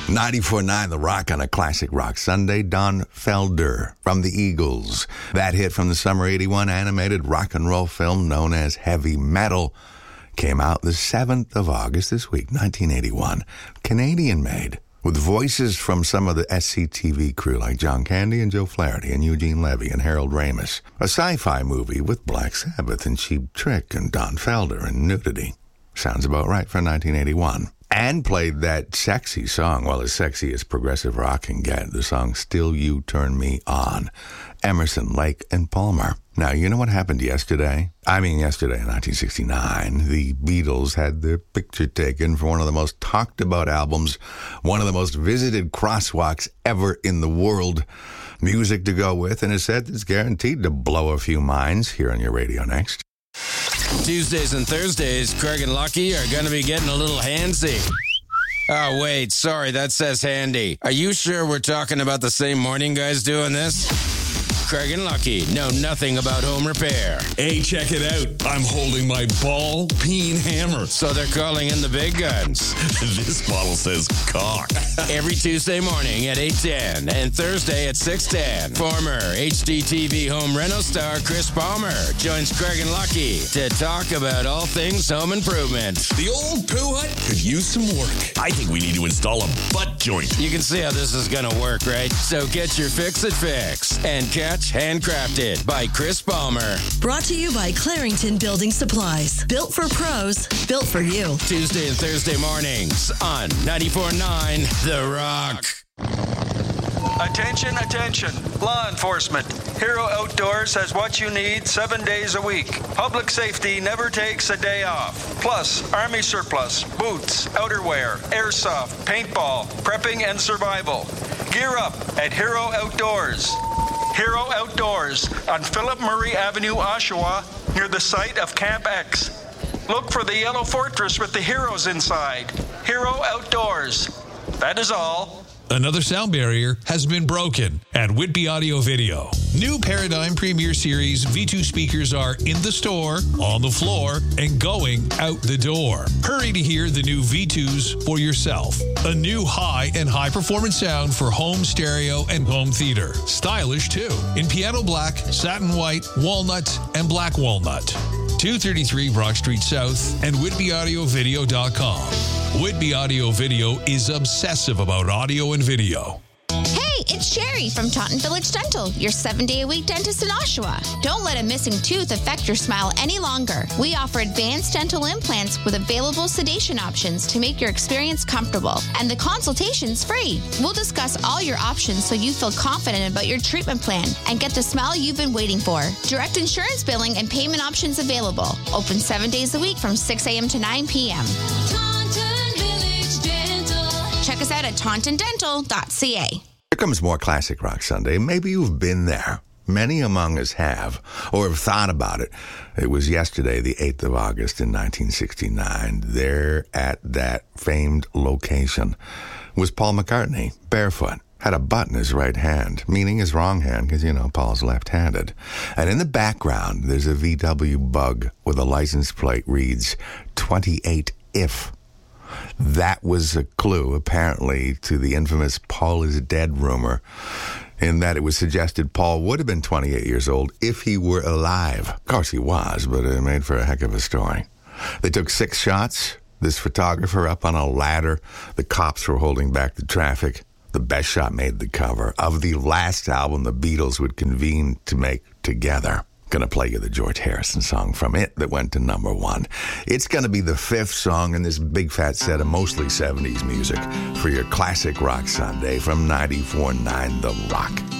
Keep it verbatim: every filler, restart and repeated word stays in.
ninety-four point nine The Rock on a classic rock Sunday. Don Felder from the Eagles. That hit from the summer eighty-one animated rock and roll film known as Heavy Metal came out the seventh of August this week, nineteen eighty-one. Canadian-made, with voices from some of the S C T V crew like John Candy and Joe Flaherty and Eugene Levy and Harold Ramis. A sci-fi movie with Black Sabbath and Cheap Trick and Don Felder and nudity. Sounds about right for nineteen eighty-one. And played that sexy song, well, as sexy as progressive rock can get, the song Still You Turn Me On. Emerson, Lake, and Palmer. Now, you know what happened yesterday? I mean, yesterday in nineteen sixty-nine, the Beatles had their picture taken for one of the most talked about albums, one of the most visited crosswalks ever in the world. Music to go with, and a set that's guaranteed to blow a few minds here on your radio next. Tuesdays and Thursdays, Craig and Lucky are going to be getting a little handsy. Oh, wait, sorry, that says handy. Are you sure we're talking about the same morning guys doing this? Craig and Lucky know nothing about home repair. Hey, check it out. I'm holding my ball-peen hammer. So they're calling in the big guns. This bottle says cock. Every Tuesday morning at eight ten and Thursday at six ten. Former H D T V home reno star Chris Palmer joins Craig and Lucky to talk about all things home improvement. The old poo hut could use some work. I think we need to install a butt joint. You can see how this is going to work, right? So get your fix-it fix and catch Handcrafted by Chris Palmer. Brought to you by Clarington Building Supplies. Built for pros, built for you. Tuesday and Thursday mornings on ninety-four point nine The Rock. Attention, attention. Law enforcement. Hero Outdoors has what you need seven days a week. Public safety never takes a day off. Plus, Army surplus, boots, outerwear, airsoft, paintball, prepping, and survival. Gear up at Hero Outdoors. Hero Outdoors on Philip Murray Avenue, Oshawa, near the site of Camp X. Look for the yellow fortress with the heroes inside. Hero Outdoors. That is all. Another sound barrier has been broken at Whitby Audio Video. New Paradigm Premier Series V two speakers are in the store, on the floor, and going out the door. Hurry to hear the new V twos for yourself. A new high and high performance sound for home stereo and home theater. Stylish too, in piano black, satin white, walnut, and black walnut. two thirty-three Brock Street South and whitby audio video dot com. Whitby Audio Video is obsessive about audio and video. Hey, it's Sherry from Taunton Village Dental, your seven-day-a-week dentist in Oshawa. Don't let a missing tooth affect your smile any longer. We offer advanced dental implants with available sedation options to make your experience comfortable. And the consultation's free. We'll discuss all your options so you feel confident about your treatment plan and get the smile you've been waiting for. Direct insurance billing and payment options available. Open seven days a week from six a.m. to nine p.m. Check us out at taunton dental dot c a. Here comes more Classic Rock Sunday. Maybe you've been there. Many among us have, or have thought about it. It was yesterday, the eighth of August in nineteen sixty-nine. There at that famed location was Paul McCartney, barefoot. Had a butt in his right hand, meaning his wrong hand, because, you know, Paul's left-handed. And in the background, there's a V W Bug with a license plate reads twenty-eight if. That was a clue, apparently, to the infamous Paul is dead rumor, in that it was suggested Paul would have been twenty-eight years old if he were alive. Of course he was, but it made for a heck of a story. They took six shots, this photographer up on a ladder. The cops were holding back the traffic. The best shot made the cover of the last album the Beatles would convene to make together. Gonna play you the George Harrison song from it that went to number one. It's gonna be the fifth song in this big fat set of mostly seventies music for your Classic Rock Sunday from ninety-four point nine The Rock.